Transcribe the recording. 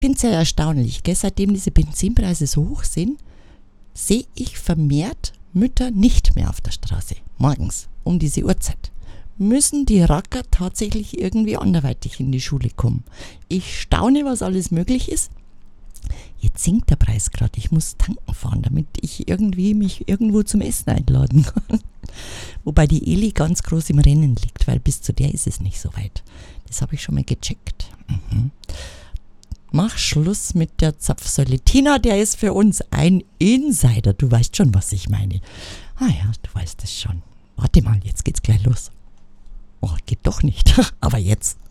finde es ja erstaunlich, gell? Seitdem diese Benzinpreise so hoch sind, sehe ich vermehrt Mütter nicht mehr auf der Straße, morgens um diese Uhrzeit. Müssen die Racker tatsächlich irgendwie anderweitig in die Schule kommen. Ich staune, was alles möglich ist. Jetzt sinkt der Preis gerade. Ich muss tanken fahren, damit ich irgendwie mich irgendwo zum Essen einladen kann. Wobei die Eli ganz groß im Rennen liegt, weil bis zu der ist es nicht so weit. Das habe ich schon mal gecheckt. Mach Schluss mit der Zapfsäule. Tina, der ist für uns ein Insider. Du weißt schon, was ich meine. Ah ja, du weißt es schon. Warte mal, jetzt geht's gleich los. Oh, geht doch nicht. Aber jetzt.